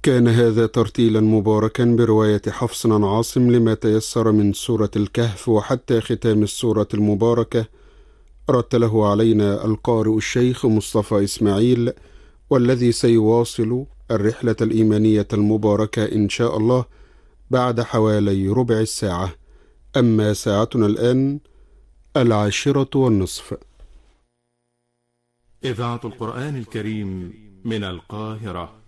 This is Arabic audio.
كان هذا ترتيلا مباركا برواية حفص عن عاصم لما تيسر من سورة الكهف وحتى ختام السورة المباركة. رتله علينا القارئ الشيخ مصطفى إسماعيل، والذي سيواصل الرحلة الإيمانية المباركة إن شاء الله بعد حوالي ربع الساعة. أما ساعتنا الآن 10:30. إذاعة القرآن الكريم من القاهرة.